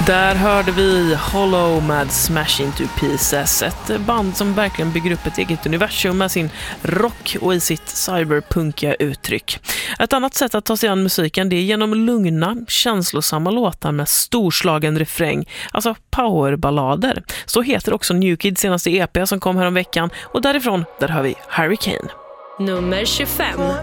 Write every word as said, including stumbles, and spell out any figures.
Där hörde vi Hollow med Smash Into Pieces, ett band som verkligen bygger upp ett eget universum med sin rock och i sitt cyberpunkiga uttryck. Ett annat sätt att ta sig an musiken, det är genom lugna, känslosamma låtar med storslagen refräng, alltså powerballader. Så heter också New Kids senaste E P som kom här om veckan, och därifrån där hör vi Hurricane. Nummer tjugofem.